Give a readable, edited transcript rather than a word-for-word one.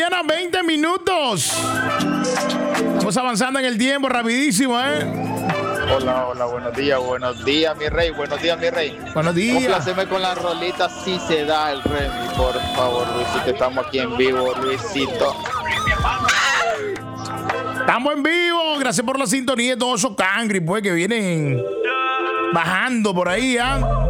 mañana, 20 minutos. Estamos avanzando en el tiempo, rapidísimo, Hola, buenos días, mi rey, buenos días. Buenos días. Compláceme con la rolita, si se da el Remy, por favor, Luisito, estamos aquí en vivo, Luisito. Estamos en vivo, gracias por la sintonía de todos esos cangris, pues, que vienen bajando por ahí,